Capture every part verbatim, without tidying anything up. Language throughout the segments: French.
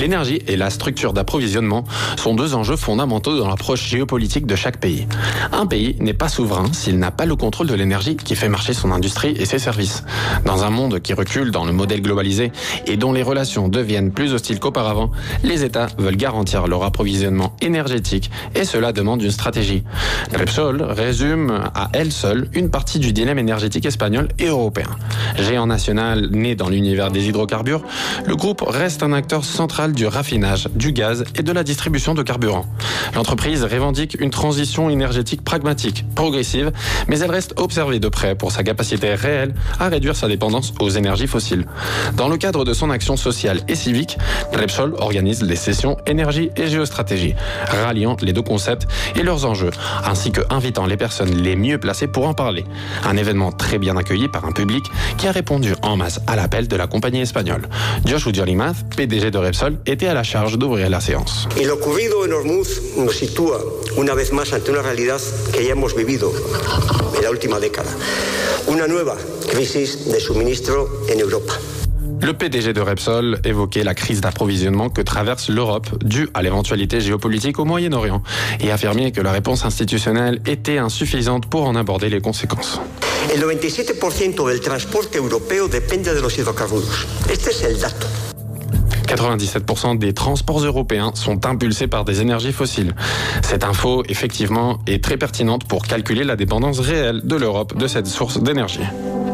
L'énergie et la structure d'approvisionnement sont deux enjeux fondamentaux dans l'approche géopolitique de chaque pays. Un pays n'est pas souverain s'il n'a pas le contrôle de l'énergie qui fait marcher son industrie et ses services. Dans un monde qui recule dans le modèle globalisé et dont les relations deviennent plus hostiles qu'auparavant, les États veulent garantir leur approvisionnement énergétique et cela demande une stratégie. Repsol résume à elle seule une partie du dilemme énergétique espagnol et européen. Géant national né dans l'univers des hydrocarbures, le groupe reste un acteur central du raffinage, du gaz et de la distribution de carburant. L'entreprise revendique une transition énergétique pragmatique, progressive, mais elle reste observée de près pour sa capacité réelle à réduire sa dépendance aux énergies fossiles. Dans le cadre de son action sociale et civique, Repsol organise les sessions énergie et géostratégie, ralliant les deux concepts et leurs enjeux, ainsi que invitant les personnes les mieux placées pour en parler. Un événement très bien accueilli par un public qui a répondu en masse à l'appel de la compagnie espagnole. Josh Udjorimaz, P D G de Repsol, était à la charge d'ouvrir la séance. Y lo ocurrido en Hormuz nos sitúa una vez más ante una realidad que ya hemos vivido en la última década. Una nueva crisis de suministro en Europa. Le P D G de Repsol évoquait la crise d'approvisionnement que traverse l'Europe due à l'éventualité géopolitique au Moyen-Orient et affirmait que la réponse institutionnelle était insuffisante pour en aborder les conséquences. El noventa y siete por ciento del transporte europeo depende de los hidrocarburos. Este es el dato. quatre-vingt-dix-sept pour cent des transports européens sont impulsés par des énergies fossiles. Cette info, effectivement, est très pertinente pour calculer la dépendance réelle de l'Europe de cette source d'énergie.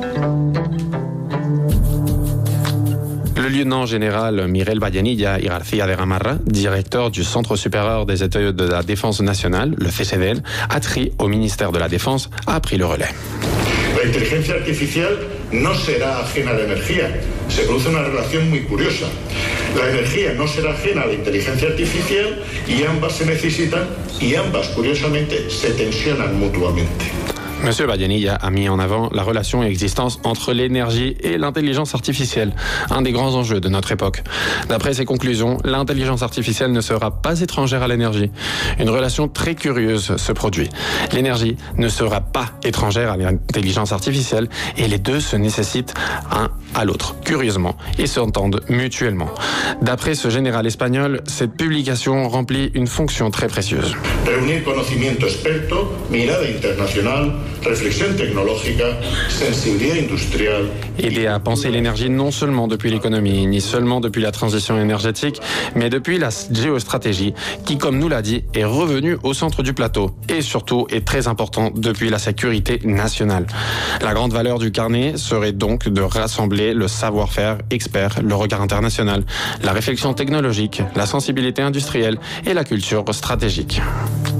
Le lieutenant général Miguel Vallenilla y García de Gamarra, directeur du Centre supérieur des études de la défense nationale, le C C D N, adscrit au ministère de la Défense, a pris le relais. La inteligencia artificial no será ajena a la energía. Se produce una relación muy curiosa. La energía no será ajena a la inteligencia artificial y ambas se necesitan y ambas, curiosamente, se tensionan mutuamente. Monsieur Vallenilla a mis en avant la relation existence entre l'énergie et l'intelligence artificielle, un des grands enjeux de notre époque. D'après ses conclusions, l'intelligence artificielle ne sera pas étrangère à l'énergie. Une relation très curieuse se produit. L'énergie ne sera pas étrangère à l'intelligence artificielle et les deux se nécessitent un à l'autre, curieusement, et s'entendent mutuellement. D'après ce général espagnol, cette publication remplit une fonction très précieuse. Reunir conocimiento experto, mirada internacional, réflexion technologique, sensibilité industrielle. Aider à penser l'énergie non seulement depuis l'économie, ni seulement depuis la transition énergétique, mais depuis la géostratégie, qui, comme nous l'a dit, est revenue au centre du plateau, et surtout est très important depuis la sécurité nationale. La grande valeur du carnet serait donc de rassembler le savoir-faire expert, le regard international, la réflexion technologique, la sensibilité industrielle et la culture stratégique.